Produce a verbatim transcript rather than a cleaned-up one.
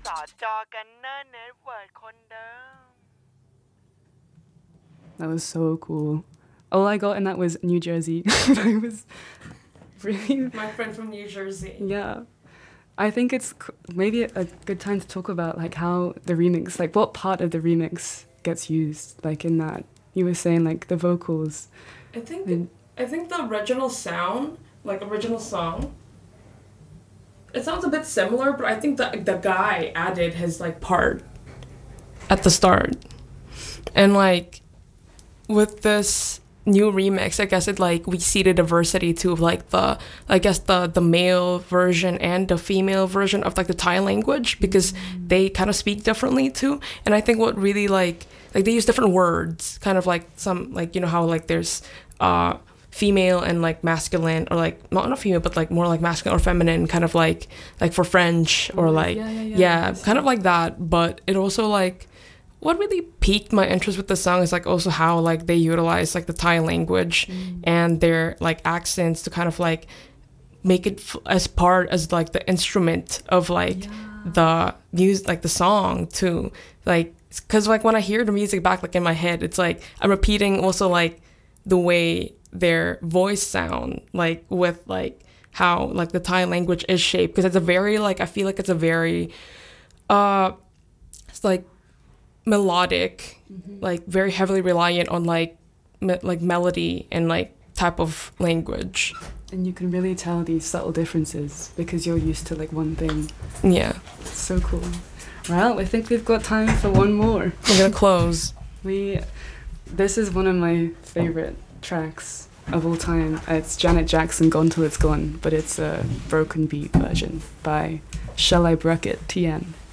อจอกันเนอร์เน็ตเวิร์ดคนเดิม That was so cool. All I got in that was New Jersey. I was really... My friend from New Jersey. Yeah. I think it's maybe a good time to talk about like how the remix, like what part of the remix gets used, like in that. You were saying like the vocals. I think and, I think the original sound, like original song, it sounds a bit similar, but I think the the guy added his like part at the start. And like with this new remix, I guess it like we see the diversity too of like the I guess the the male version and the female version of like the Thai language, because they kind of speak differently too. And I think what really like like they use different words, kind of like some like you know how like there's uh female and like masculine, or like not not female but like more like masculine or feminine, kind of like like for French or like yeah, yeah, yeah, yeah kind of like that. But it also like what really piqued my interest with the song is like also how like they utilize like the Thai language mm. and their like accents to kind of like make it f- as part as like the instrument of like yeah. the music, like the song too. Like because like when I hear the music back like in my head, it's like I'm repeating also like the way their voice sound, like with like how like the Thai language is shaped, because it's a very like I feel like it's a very uh it's like melodic, mm-hmm. like very heavily reliant on like me- like melody and like type of language. And you can really tell these subtle differences because you're used to like one thing. Yeah. It's so cool. Well, I think we've got time for one more. We're gonna close. We this is one of my favorite tracks of all time. It's Janet Jackson, Gone Till It's Gone, but it's a broken beat version by Shall I Bracket T N.